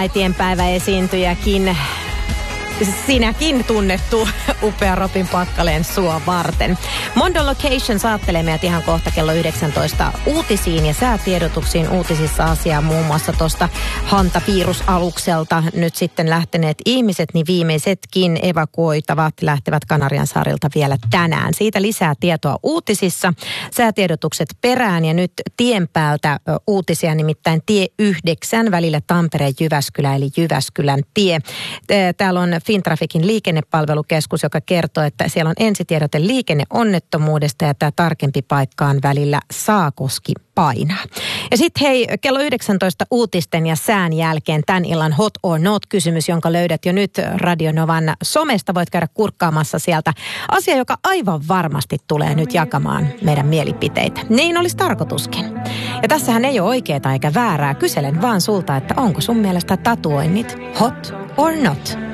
Äitienpäivä esiintyjäkin, sinäkin tunnettu upea Robin Packalén sua varten. Mondo Location saattelee meidät ihan kohta kello 19 uutisiin ja säätiedotuksiin. Uutisissa asiaa muun muassa tuosta hantavirusalukselta nyt sitten lähteneet ihmiset, niin viimeisetkin evakuoitavat lähtevät Kanariansaarilta vielä tänään. Siitä lisää tietoa uutisissa. Säätiedotukset perään ja nyt tien päältä uutisia, nimittäin tie 9 välillä Tampere-Jyväskylä eli Jyväskylän tie. Täällä on Fintrafikin liikennepalvelukeskus, joka kertoo, että siellä on ensitiedote liikenneonnettomuudesta ja tämä tarkempi paikka on välillä Saakoski painaa. Ja sitten hei, kello 19 uutisten ja sään jälkeen tämän illan Hot or Not-kysymys, jonka löydät jo nyt Radio Novan somesta. Voit käydä kurkkaamassa sieltä asia, joka aivan varmasti tulee nyt jakamaan meidän mielipiteitä. Niin olisi tarkoituskin. Ja tässähän ei ole oikeaa eikä väärää. Kyselen vaan sulta, että onko sun mielestä tatuoinnit hot or not?